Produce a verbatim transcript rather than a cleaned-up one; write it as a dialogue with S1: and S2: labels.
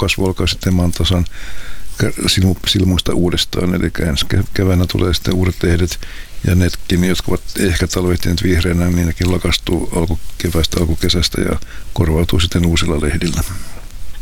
S1: kasvu sitten maan tasan silmu, silmuista uudestaan. Eli ensi keväänä tulee sitten uudet lehdet ja nekin, jotka ovat ehkä talvehtineet vihreänä, niin nekin lakastuu alkukeväästä, alkukesästä ja korvautuu sitten uusilla lehdillä.